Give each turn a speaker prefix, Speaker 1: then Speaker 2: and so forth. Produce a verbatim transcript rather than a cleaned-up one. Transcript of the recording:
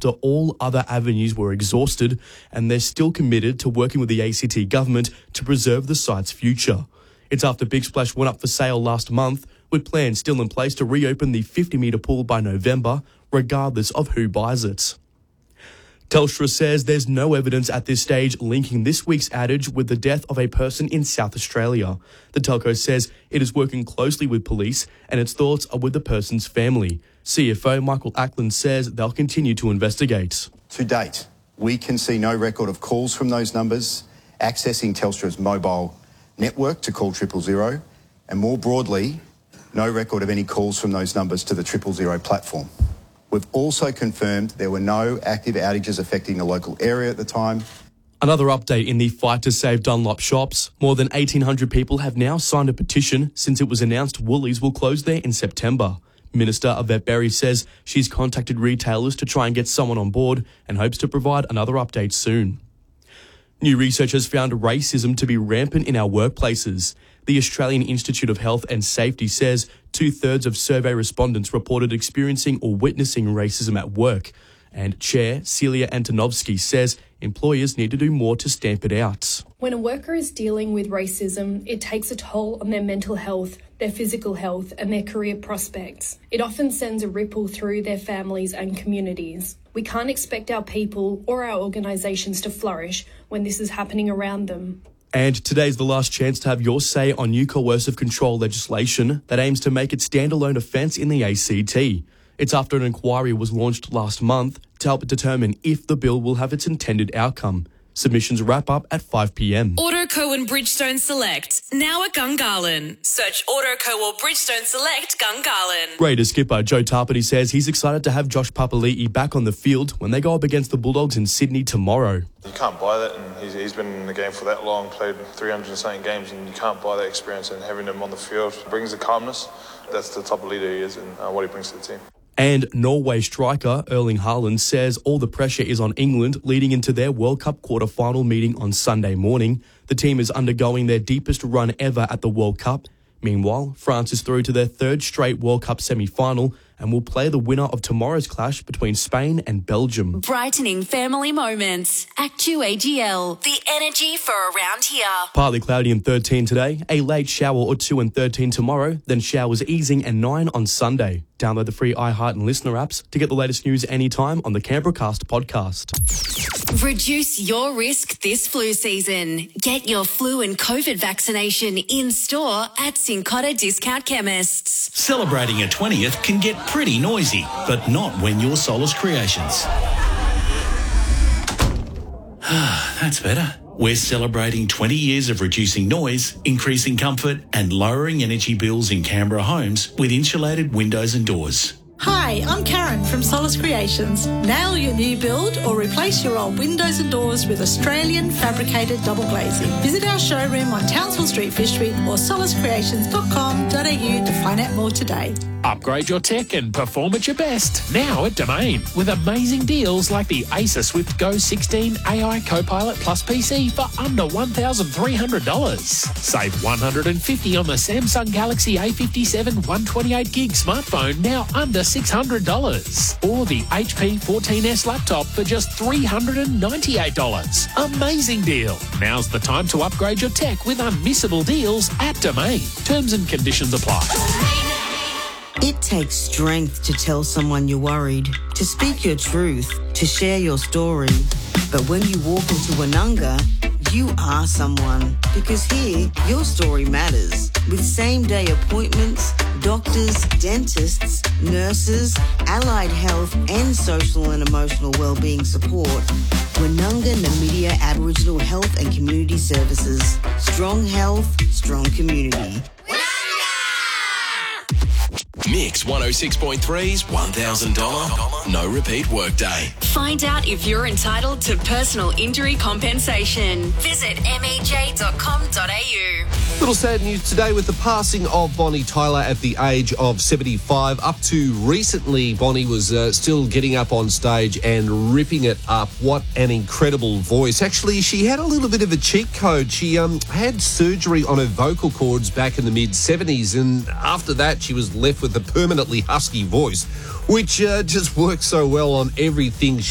Speaker 1: after all other avenues were exhausted, and they're still committed to working with the A C T government to preserve the site's future. It's after Big Splash went up for sale last month, with plans still in place to reopen the fifty metre pool by November, regardless of who buys it. Telstra says there's no evidence at this stage linking this week's outage with the death of a person in South Australia. The telco says it is working closely with police and its thoughts are with the person's family. C F O Michael Ackland says they'll continue to investigate.
Speaker 2: To date, we can see no record of calls from those numbers accessing Telstra's mobile network to call triple zero, and more broadly, no record of any calls from those numbers to the triple zero platform. We've also confirmed there were no active outages affecting the local area at the time.
Speaker 1: Another update in the fight to save Dunlop shops. More than eighteen hundred people have now signed a petition since it was announced Woolies will close there in September. Minister Yvette Berry says she's contacted retailers to try and get someone on board and hopes to provide another update soon. New research has found racism to be rampant in our workplaces. The Australian Institute of Health and Safety says two-thirds of survey respondents reported experiencing or witnessing racism at work. And Chair Celia Antonovsky says employers need to do more to stamp it out.
Speaker 3: When a worker is dealing with racism, it takes a toll on their mental health, their physical health and their career prospects. It often sends a ripple through their families and communities. We can't expect our people or our organisations to flourish when this is happening around them.
Speaker 1: And today's the last chance to have your say on new coercive control legislation that aims to make it standalone offence in the A C T. It's after an inquiry was launched last month to help determine if the bill will have its intended outcome. Submissions wrap up at five p m.
Speaker 4: Autoco and Bridgestone Select, now at Gungahlin. Search Autoco or Bridgestone Select Gungahlin.
Speaker 1: Raiders skipper Joe Tarpany says he's excited to have Josh Papali'i back on the field when they go up against the Bulldogs in Sydney tomorrow.
Speaker 5: You can't buy that, and he's, he's been in the game for that long, played three hundred and something games, and you can't buy that experience, and having him on the field brings the calmness. That's the type of leader he is and uh, what he brings to the team.
Speaker 1: And Norway striker Erling Haaland says all the pressure is on England leading into their World Cup quarter-final meeting on Sunday morning. The team is undergoing their deepest run ever at the World Cup. Meanwhile, France is through to their third straight World Cup semi-final and will play the winner of tomorrow's clash between Spain and Belgium.
Speaker 4: Brightening family moments. Actu A G L. The energy for around here.
Speaker 1: Partly cloudy and thirteen today, a late shower or two and thirteen tomorrow, then showers easing and nine on Sunday. Download the free iHeart and Listener apps to get the latest news anytime on the Canberracast podcast.
Speaker 4: Reduce your risk this flu season. Get your flu and COVID vaccination in store at Cincotta Discount Chemists.
Speaker 6: Celebrating a twentieth can get pretty noisy, but not when you're Solace Creations. That's better. We're celebrating twenty years of reducing noise, increasing comfort and lowering energy bills in Canberra homes with insulated windows and doors.
Speaker 7: Hi, I'm Karen from Solace Creations. Nail your new build or replace your old windows and doors with Australian fabricated double glazing. Visit our showroom on Townsville Street, Fish Street or solis creations dot com dot a u to find out more today.
Speaker 8: Upgrade your tech and perform at your best. Now at Domain with amazing deals like the Acer Swift Go sixteen A I Copilot Plus P C for under one thousand three hundred dollars. Save one hundred fifty dollars on the Samsung Galaxy A fifty-seven one twenty-eight gig smartphone, now under six hundred dollars. Or the H P fourteen S laptop for just three hundred ninety-eight dollars. Amazing deal. Now's the time to upgrade your tech with unmissable deals at Domain. Terms and conditions apply.
Speaker 9: It takes strength to tell someone you're worried, to speak your truth, to share your story. But when you walk into Anunga, you are someone. Because here, your story matters. With same-day appointments, doctors, dentists, nurses, allied health and social and emotional wellbeing support, Woononga Namibia Aboriginal Health and Community Services. Strong health, strong community.
Speaker 10: Mix one oh six point three's one thousand dollars no repeat workday.
Speaker 4: Find out if you're entitled to personal injury compensation. Visit m e j dot com dot a u.
Speaker 11: Little sad news today with the passing of Bonnie Tyler at the age of seventy-five. Up to recently, Bonnie was uh, still getting up on stage and ripping it up. What an incredible voice. Actually, she had a little bit of a cheat code. She um, had surgery on her vocal cords back in the mid seventies, and after that, she was left with a permanently husky voice, which uh, just works so well on everything